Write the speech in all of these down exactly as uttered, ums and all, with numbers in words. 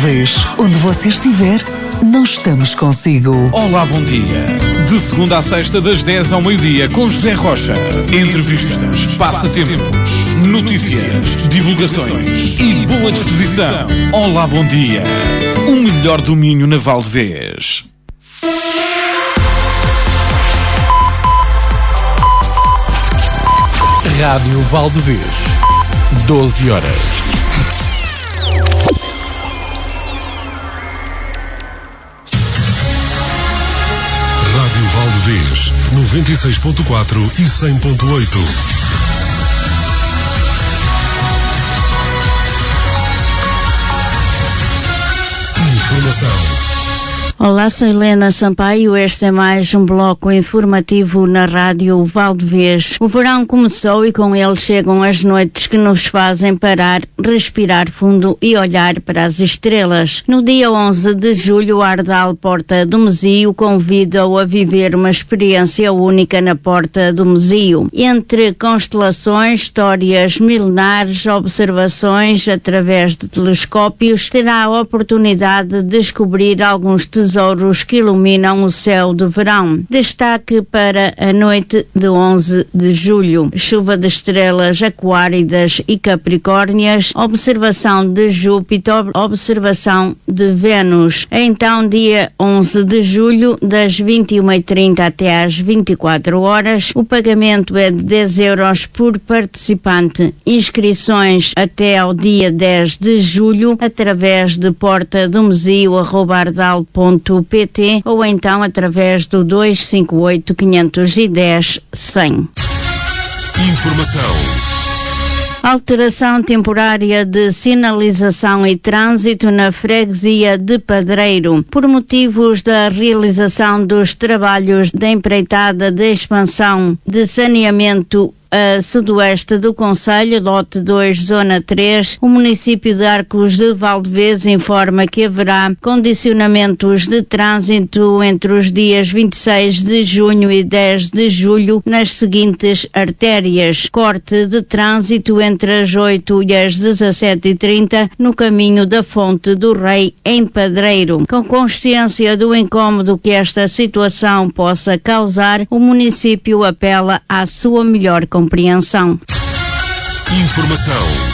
Valdevez, onde você estiver, nós estamos consigo. Olá, bom dia. De segunda a sexta, das dez ao meio-dia, com José Rocha. Entrevistas, passatempos, notícias, divulgações e boa disposição. Olá, bom dia. O melhor do Minho na Valdevez. Rádio Valdevez. doze horas. Rádio Valdevez, noventa e seis ponto quatro e cem ponto oito. Informação. Olá, sou Helena Sampaio. Este é mais um bloco informativo na Rádio Valdevez. O verão começou e com ele chegam as noites que nos fazem parar, respirar fundo e olhar para as estrelas. No dia onze de julho, o Ardal Porta do Mesio convida-o a viver uma experiência única na Porta do Mesio. Entre constelações, histórias milenares, observações através de telescópios, terá a oportunidade de descobrir alguns tesouros tesouros que iluminam o céu de verão. Destaque para a noite de onze de julho. Chuva de estrelas aquáridas e capricórnias, observação de Júpiter, observação de Vênus. Então, dia onze de julho, das vinte e uma e trinta até às vinte e quatro horas, o pagamento é de dez euros por participante. Inscrições até ao dia dez de julho, através de porta do mesio arroba ardal ponto pt ou então através do dois cinco oito, quinhentos e dez, cem. Informação. Alteração temporária de sinalização e trânsito na freguesia de Padreiro. Por motivos da realização dos trabalhos da empreitada de expansão de saneamento a sudoeste do concelho, lote dois, zona três, o município de Arcos de Valdevez informa que haverá condicionamentos de trânsito entre os dias vinte e seis de junho e dez de julho nas seguintes artérias. Corte de trânsito entre as oito e as dezassete e trinta no caminho da Fonte do Rei, em Padreiro. Com consciência do incômodo que esta situação possa causar, o município apela à sua melhor compreensão. Informação.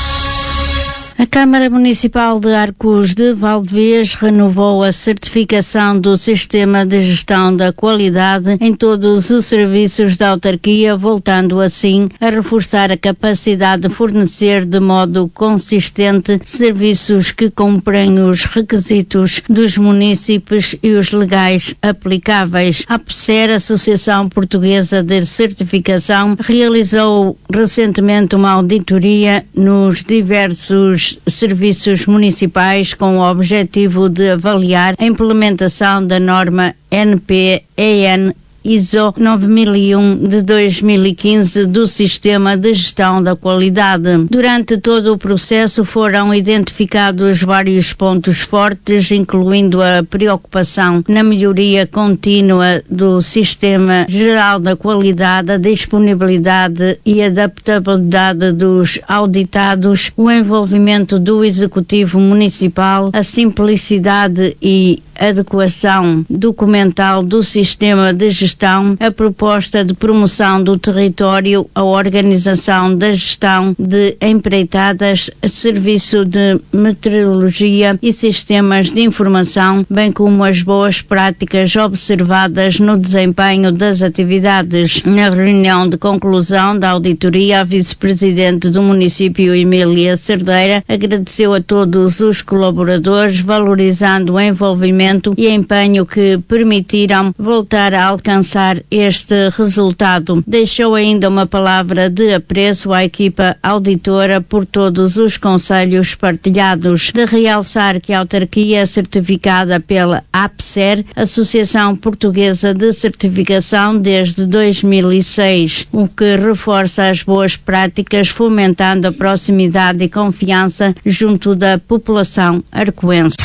A Câmara Municipal de Arcos de Valdevez renovou a certificação do Sistema de Gestão da Qualidade em todos os serviços da autarquia, voltando assim a reforçar a capacidade de fornecer de modo consistente serviços que cumprem os requisitos dos munícipes e os legais aplicáveis. A APCER, Associação Portuguesa de Certificação, realizou recentemente uma auditoria nos diversos serviços municipais com o objetivo de avaliar a implementação da norma N P E N I S O nove mil e um de dois mil e quinze do Sistema de Gestão da Qualidade. Durante todo o processo foram identificados vários pontos fortes, incluindo a preocupação na melhoria contínua do Sistema Geral da Qualidade, a disponibilidade e adaptabilidade dos auditados, o envolvimento do Executivo Municipal, a simplicidade e adequação documental do sistema de gestão, a proposta de promoção do território, a organização da gestão de empreitadas, serviço de meteorologia e sistemas de informação, bem como as boas práticas observadas no desempenho das atividades. Na reunião de conclusão da auditoria, a vice-presidente do município, Emília Cerdeira, agradeceu a todos os colaboradores, valorizando o envolvimento e empenho que permitiram voltar a alcançar este resultado. Deixou ainda uma palavra de apreço à equipa auditora por todos os conselhos partilhados, de realçar que a autarquia é certificada pela APCER, Associação Portuguesa de Certificação, desde dois mil e seis, o que reforça as boas práticas, fomentando a proximidade e confiança junto da população arcoense.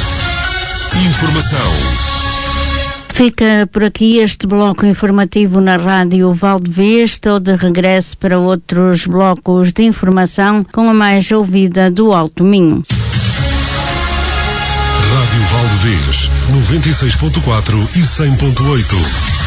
Informação. Fica por aqui este bloco informativo na Rádio Valdevez. Estou de regresso para outros blocos de informação com a mais ouvida do Alto Minho. Valdevez, noventa e seis ponto quatro e cem ponto oito.